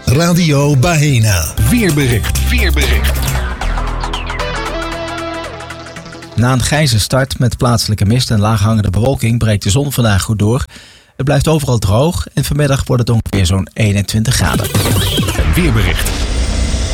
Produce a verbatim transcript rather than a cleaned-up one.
Radio Baena. Weerbericht. Weerbericht. Na een grijze start met plaatselijke mist en laaghangende bewolking breekt de zon vandaag goed door. Het blijft overal droog en vanmiddag wordt het ongeveer zo'n eenentwintig graden. Weerbericht.